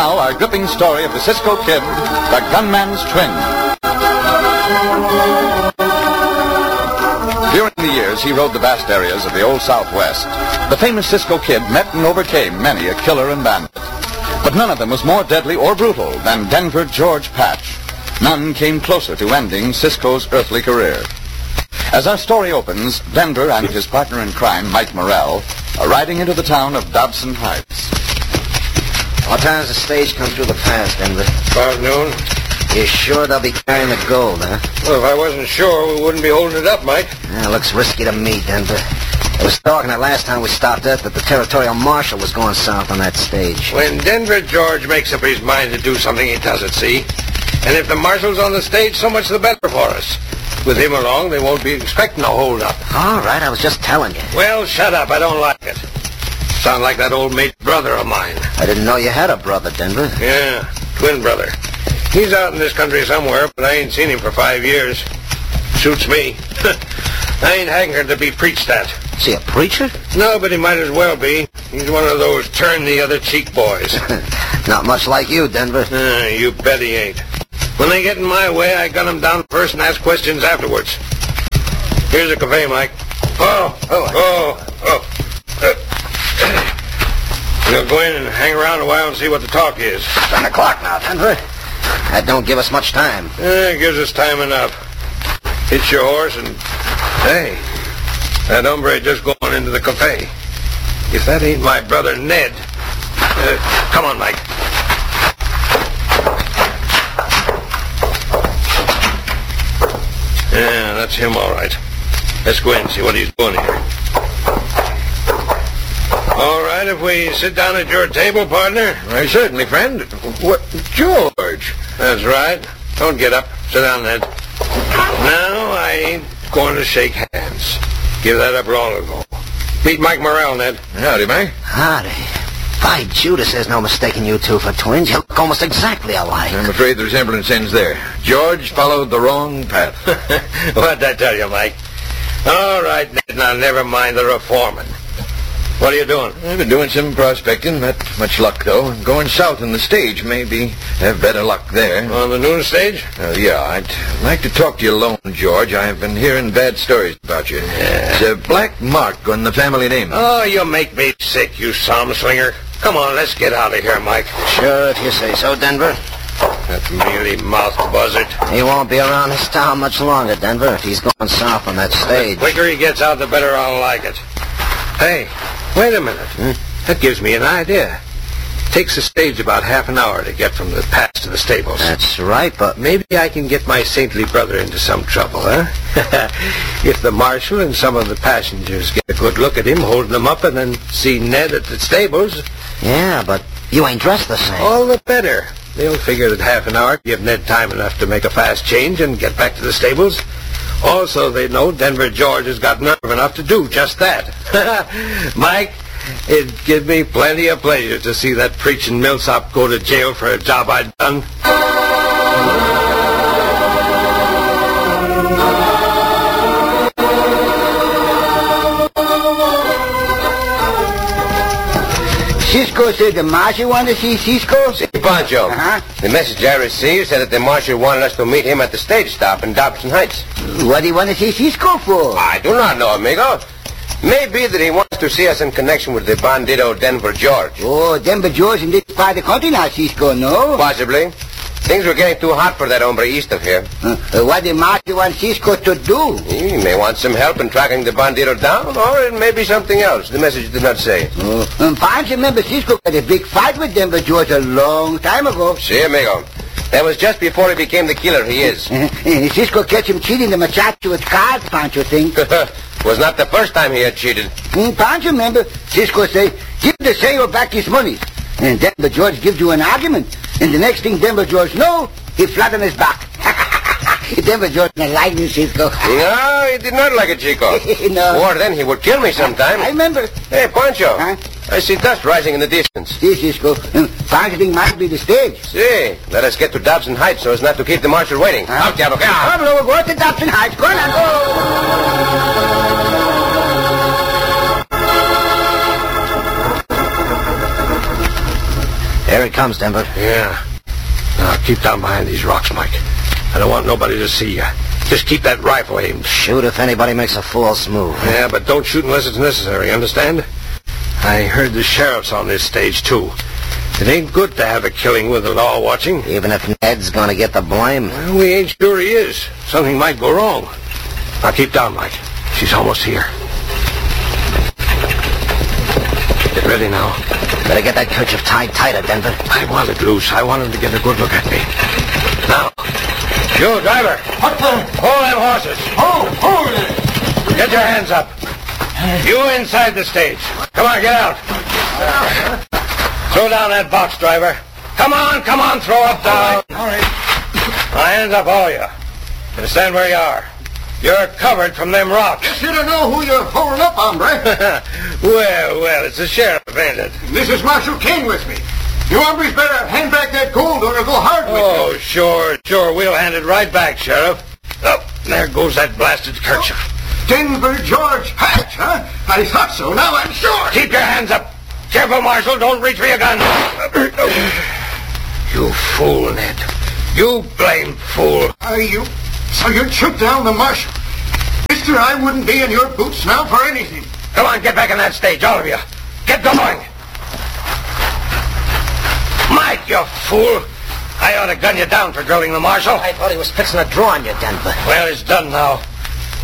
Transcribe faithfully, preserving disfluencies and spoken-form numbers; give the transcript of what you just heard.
now, our gripping story of the Cisco Kid, the gunman's twin. During the years he rode the vast areas of the Old Southwest, the famous Cisco Kid met and overcame many a killer and bandit. But none of them was more deadly or brutal than Denver George Patch. None came closer to ending Cisco's earthly career. As our story opens, Denver and his partner in crime, Mike Morrell, are riding into the town of Dobson Heights. What time does the stage come through the pass, Denver? About noon. You sure they'll be carrying the gold, huh? Well, if I wasn't sure, we wouldn't be holding it up, Mike. Yeah, looks risky to me, Denver. I was talking the last time we stopped at that the territorial marshal was going south on that stage. When Denver George makes up his mind to do something, he does it, see? And if the marshal's on the stage, so much the better for us. With him along, they won't be expecting a hold-up. All right, I was just telling you. Well, shut up. I don't like it. Sound like that old mate brother of mine. I didn't know you had a brother, Denver. Yeah, twin brother. He's out in this country somewhere, but I ain't seen him for five years. Suits me. I ain't hankered to be preached at. Is he a preacher? No, but he might as well be. He's one of those turn-the-other-cheek boys. Not much like you, Denver. Uh, you bet he ain't. When they get in my way, I gun them down first and ask questions afterwards. Here's a cafe, Mike. Oh, oh, oh, oh. Uh, we'll go in and hang around a while and see what the talk is. Ten o'clock now, Denver. That don't give us much time. Eh, it gives us time enough. Hitch your horse and... Hey, that hombre just going into the cafe. If that ain't my brother Ned... Uh, come on, Mike. Yeah, that's him, all right. Let's go in and see what he's doing here. All right, if we sit down at your table, partner. Why, certainly, friend. What, George? That's right. Don't get up. Sit down, Ned. No, I ain't going to shake hands. Give that up long ago. Meet Mike Morrell, Ned. Howdy, Mike. Howdy. By Judas, there's no mistaking you two for twins. You look almost exactly alike. I'm afraid the resemblance ends there. George followed the wrong path. What'd I tell you, Mike? All right, Ned, now never mind the reforming. What are you doing? I've been doing some prospecting. Not much luck, though. Going south on the stage. Maybe have better luck there. On the noon stage? Uh, yeah, I'd like to talk to you alone, George. I've been hearing bad stories about you. Yeah. It's a black mark on the family name. Oh, you make me sick, you psalm slinger. Come on, let's get out of here, Mike. Sure, if you say so, Denver. That mealy-mouthed buzzard. He won't be around this town much longer, Denver, if he's going south on that stage. The quicker he gets out, the better I'll like it. Hey, wait a minute. Hmm? That gives me an idea. Takes the stage about half an hour to get from the pass to the stables. That's right, but... Maybe I can get my saintly brother into some trouble, huh? If the marshal and some of the passengers get a good look at him, holding him up, and then see Ned at the stables... Yeah, but you ain't dressed the same. All the better. They'll figure that half an hour give Ned time enough to make a fast change and get back to the stables. Also, they know Denver George has got nerve enough to do just that. Mike, it'd give me plenty of pleasure to see that preaching milksop go to jail for a job I'd done. Cisco said the marshal wanted to see Cisco? See, Pancho. Uh-huh. The message I received said that the marshal wanted us to meet him at the stage stop in Dobson Heights. What do you want to see Cisco for? I do not know, amigo. Maybe that he wants to see us in connection with the bandito Denver George. Oh, Denver George in this part of the country now, Cisco, no? Possibly. Things were getting too hot for that hombre east of here. Uh, uh, what did marshal want Cisco to do? He may want some help in tracking the bandito down, or it may be something else. The message did not say. Oh, um, Ponce remember Cisco had a big fight with Denver George a long time ago. See, amigo. That was just before he became the killer he is. Uh, uh, Cisco catch him cheating the muchacho with cards, Pancho think. Was not the first time he had cheated. Mm, Pancho remember Cisco say, give the sailor back his money. And Denver George gives you an argument. And the next thing Denver George know, he flat on his back. Denver George not like you, Cisco. No, he did not like it, Chico. No. Or then he would kill me sometime. I remember. Hey, Pancho. Huh? I see dust rising in the distance. See, Cisco, um, Pancho think might be the stage. See, let us get to Dobson Heights so as not to keep the marshal waiting. Huh? Out, Diablo, get out. Pablo, we'll go to Dobson Heights. Go on, go. Here he comes, Denver. Yeah. Now, keep down behind these rocks, Mike. I don't want nobody to see you. Just keep that rifle aimed. Shoot if anybody makes a false move. Yeah, but don't shoot unless it's necessary, understand? I heard the sheriff's on this stage, too. It ain't good to have a killing with the law watching. Even if Ned's gonna get the blame. Well, we ain't sure he is. Something might go wrong. Now, keep down, Mike. She's almost here. Get ready now. Better get that kerchief tied tighter, Denver. I want it loose. I want him to get a good look at me. Now, you, driver. What the? Hold them horses. Oh, hold it. Get your hands up. You inside the stage. Come on, get out. Throw down that box, driver. Come on, come on, throw up down. All right. Now, hands up, all of you. And stand where you are. You're covered from them rocks. You don't know who you're holding up, hombre. Well, well, it's the sheriff, ain't it? This is Marshal King with me. You hombres better hand back that gold or it'll go hard with Oh, you. sure, sure. We'll hand it right back, Sheriff. Oh, there goes that blasted kerchief. Denver George Patch, huh? I thought so. Now I'm sure. Keep your hands up. Careful, Marshal. Don't reach for your gun. You fool, Ned. You blame fool. Are you? So you'd shoot down the marshal? Mister, I wouldn't be in your boots now for anything. Come on, get back on that stage, all of you. Get going. Mike, you fool. I ought to gun you down for drilling the marshal. I thought he was fixing a draw on you, Denver. Well, it's done now.